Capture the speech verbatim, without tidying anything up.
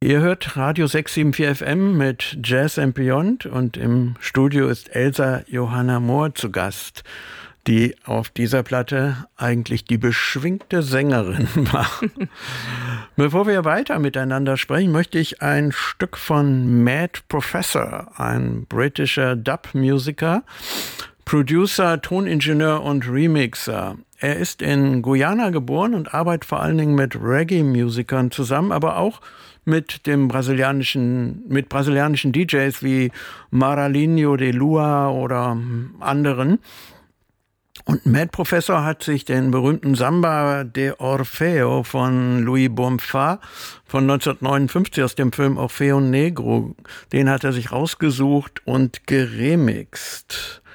Ihr hört Radio sechs sieben vier F M mit Jazz and Beyond und im Studio ist Elsa Johanna Mohr zu Gast, die auf dieser Platte eigentlich die beschwingte Sängerin war. Bevor wir weiter miteinander sprechen, möchte ich ein Stück von Mad Professor, ein britischer Dub-Musiker, Producer, Toningenieur und Remixer. Er ist in Guyana geboren und arbeitet vor allen Dingen mit Reggae-Musikern zusammen, aber auch mit dem brasilianischen, mit brasilianischen D Js wie Maralinho de Lua oder anderen. Und Mad Professor hat sich den berühmten Samba de Orfeo von Louis Bonfa von neunzehnhundertneunundfünfzig aus dem Film Orfeo Negro, den hat er sich rausgesucht und geremixt.